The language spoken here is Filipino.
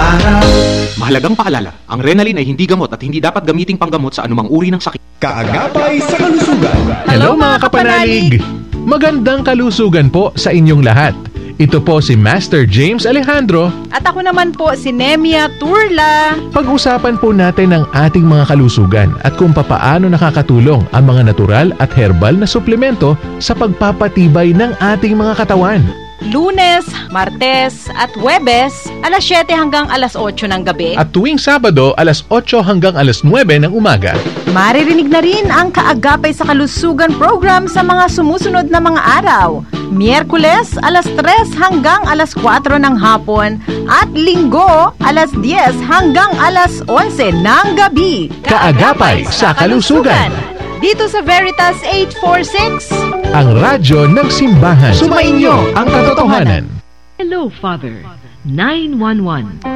araw. Mahalagang paalala, ang Renalin ay hindi gamot at hindi dapat gamiting panggamot sa anumang uri ng sakit. Kaagapay sa kalusugan. Hello mga kapanalig! Magandang kalusugan po sa inyong lahat. Ito po si Master James Alejandro. At ako naman po si Nemia Turla. Pag-usapan po natin ang ating mga kalusugan at kung papaano nakakatulong ang mga natural at herbal na suplemento sa pagpapatibay ng ating mga katawan. Lunes, Martes at Huwebes, alas 7 hanggang alas 8 ng gabi. At tuwing Sabado, alas 8 hanggang alas 9 ng umaga. Maririnig na rin ang Kaagapay sa Kalusugan program sa mga sumusunod na mga araw. Miyerkules, alas 3 hanggang alas 4 ng hapon at Linggo, alas 10 hanggang alas 11 ng gabi. Kaagapay sa Kalusugan. Dito sa Veritas 846. Ang radyo ng simbahan. Sumainyo ang katotohanan. Hello, Father. 911.